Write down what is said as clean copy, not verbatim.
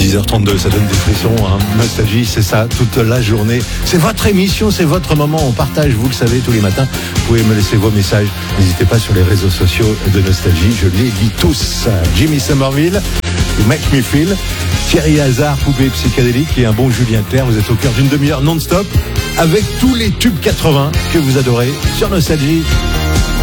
10h32, ça donne des frissons, hein. Nostalgie, c'est ça, toute la journée. C'est votre émission, c'est votre moment, on partage, vous le savez, tous les matins. Vous pouvez me laisser vos messages. N'hésitez pas sur les réseaux sociaux de Nostalgie, je les lis tous. Jimmy Somerville, Make Me Feel, Thierry Hazard, Poupée Psychédélique et un bon Julien Clerc. Vous êtes au cœur d'une demi-heure non-stop avec tous les tubes 80 que vous adorez sur Nostalgie.